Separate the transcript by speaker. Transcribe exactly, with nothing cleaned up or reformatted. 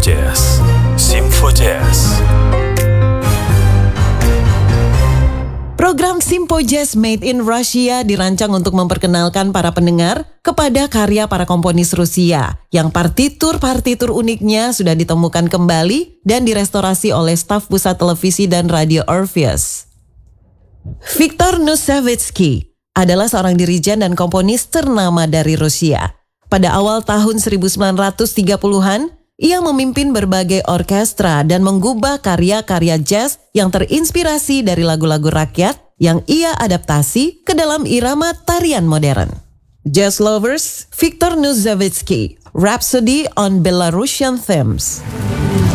Speaker 1: Jazz. Simfo Jazz.
Speaker 2: Program Simfo Jazz Made in Russia dirancang untuk memperkenalkan para pendengar kepada karya para komponis Rusia yang partitur-partitur uniknya sudah ditemukan kembali dan direstorasi oleh staf pusat televisi dan radio Orpheus. Viktor Nusavitsky adalah seorang dirijen dan komponis ternama dari Rusia. Pada awal tahun seribu sembilan ratus tiga puluhan, ia memimpin berbagai orkestra dan menggubah karya-karya jazz yang terinspirasi dari lagu-lagu rakyat yang ia adaptasi ke dalam irama tarian modern. Jazz lovers, Viktor Nusavitsky, Rhapsody on Belarusian Themes.